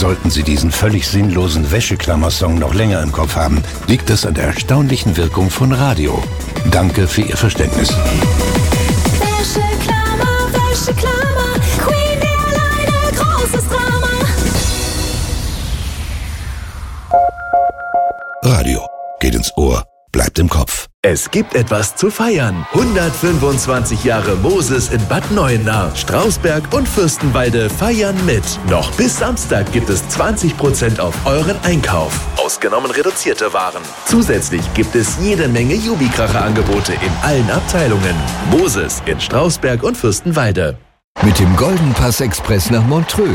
Sollten Sie diesen völlig sinnlosen Wäscheklammer-Song noch länger im Kopf haben, liegt es an der erstaunlichen Wirkung von Radio. Danke für Ihr Verständnis. Wäscheklammer, Wäscheklammer, Queen alleine, großes Drama. Radio geht ins Ohr, bleibt im Kopf. Es gibt etwas zu feiern. 125 Jahre Moses in Bad Neuenahr, Strausberg und Fürstenwalde feiern mit. Noch bis Samstag gibt es 20% auf euren Einkauf. Ausgenommen reduzierte Waren. Zusätzlich gibt es jede Menge Jubikracher-Angebote in allen Abteilungen. Moses in Strausberg und Fürstenwalde. Mit dem Golden Pass Express nach Montreux.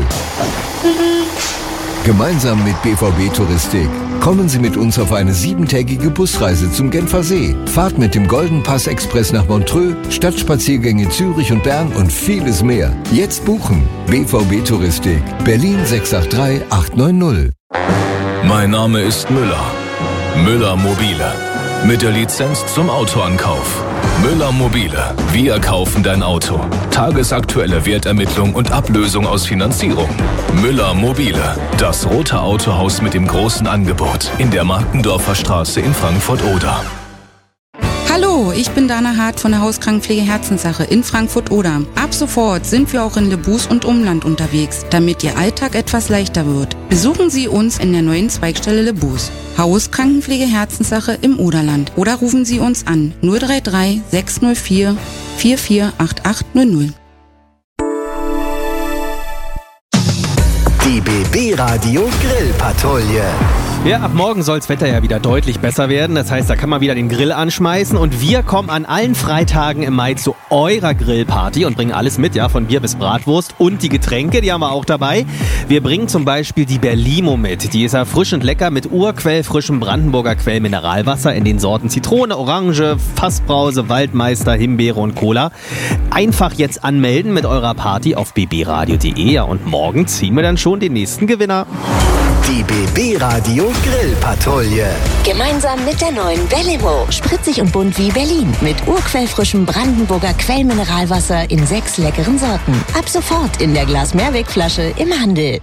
Gemeinsam mit BVB Touristik kommen Sie mit uns auf eine 7-tägige Busreise zum Genfersee. Fahrt mit dem Golden Pass Express nach Montreux, Stadtspaziergänge Zürich und Bern und vieles mehr. Jetzt buchen. BVB Touristik, Berlin 683 890. Mein Name ist Müller. Müller Mobile. Mit der Lizenz zum Autoankauf. Müller Mobile. Wir kaufen dein Auto. Tagesaktuelle Wertermittlung und Ablösung aus Finanzierung. Müller Mobile. Das rote Autohaus mit dem großen Angebot. In der Markendorfer Straße in Frankfurt-Oder. Hallo, ich bin Dana Hart von der Hauskrankenpflege Herzenssache in Frankfurt-Oder. Ab sofort sind wir auch in Lebus und Umland unterwegs, damit Ihr Alltag etwas leichter wird. Besuchen Sie uns in der neuen Zweigstelle Lebus. Hauskrankenpflege Herzenssache im Oderland. Oder rufen Sie uns an 033 604 448800. Die BB Radio Grillpatrouille. Ja, ab morgen soll das Wetter ja wieder deutlich besser werden. Das heißt, da kann man wieder den Grill anschmeißen. Und wir kommen an allen Freitagen im Mai zu eurer Grillparty und bringen alles mit, ja, von Bier bis Bratwurst. Und die Getränke, die haben wir auch dabei. Wir bringen zum Beispiel die Berlimo mit. Die ist ja frisch und lecker mit urquellfrischem Brandenburger Quell Mineralwasser in den Sorten Zitrone, Orange, Fassbrause, Waldmeister, Himbeere und Cola. Einfach jetzt anmelden mit eurer Party auf bbradio.de. Ja, und morgen ziehen wir dann schon den nächsten Gewinner. Die BB Radio Grillpatrouille. Gemeinsam mit der neuen Berlimo. Spritzig und bunt wie Berlin. Mit urquellfrischem Brandenburger Quellmineralwasser in 6 leckeren Sorten. Ab sofort in der Glas-Mehrwegflasche im Handel.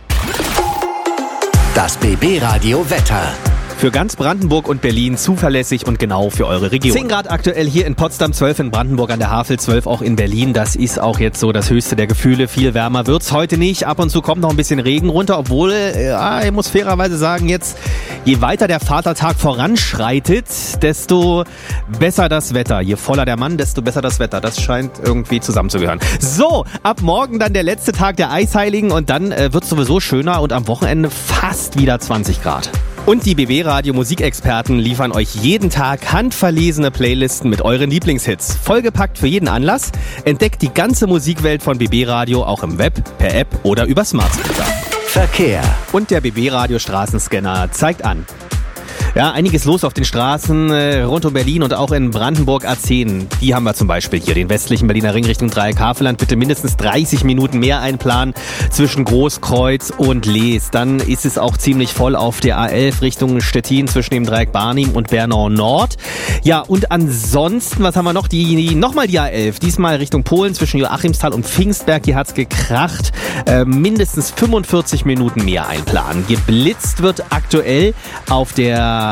Das BB Radio Wetter. Für ganz Brandenburg und Berlin zuverlässig und genau für eure Region. 10 Grad aktuell hier in Potsdam, 12 in Brandenburg an der Havel, 12 auch in Berlin. Das ist auch jetzt so das höchste der Gefühle. Viel wärmer wird's heute nicht. Ab und zu kommt noch ein bisschen Regen runter, obwohl, ich muss fairerweise sagen, jetzt, je weiter der Vatertag voranschreitet, desto besser das Wetter. Je voller der Mann, desto besser das Wetter. Das scheint irgendwie zusammenzugehören. So, ab morgen dann der letzte Tag der Eisheiligen und dann wird's sowieso schöner und am Wochenende fast wieder 20 Grad. Und die BB Radio Musikexperten liefern euch jeden Tag handverlesene Playlisten mit euren Lieblingshits. Vollgepackt für jeden Anlass. Entdeckt die ganze Musikwelt von BB Radio auch im Web, per App oder über Smart Speaker. Verkehr. Und der BB Radio Straßenscanner zeigt an. Ja, einiges los auf den Straßen rund um Berlin und auch in Brandenburg A10. Die haben wir zum Beispiel hier, den westlichen Berliner Ring Richtung Dreieck-Havelland. Bitte mindestens 30 Minuten mehr einplanen zwischen Großkreuz und Lees. Dann ist es auch ziemlich voll auf der A11 Richtung Stettin zwischen dem Dreieck Barnim und Bernau Nord. Ja, und ansonsten, was haben wir noch? Nochmal die A11, diesmal Richtung Polen zwischen Joachimsthal und Pfingstberg. Hier hat's gekracht. Mindestens 45 Minuten mehr einplanen. Geblitzt wird aktuell auf der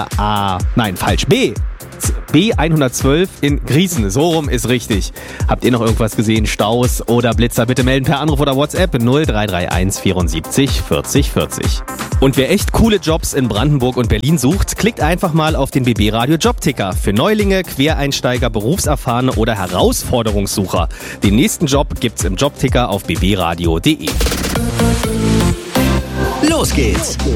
B112 in Griesen. So rum ist richtig. Habt ihr noch irgendwas gesehen? Staus oder Blitzer? Bitte melden per Anruf oder WhatsApp 0331 74 40 40. Und wer echt coole Jobs in Brandenburg und Berlin sucht, klickt einfach mal auf den BB Radio Jobticker. Für Neulinge, Quereinsteiger, Berufserfahrene oder Herausforderungssucher. Den nächsten Job gibt's im Jobticker auf bbradio.de. Los geht's!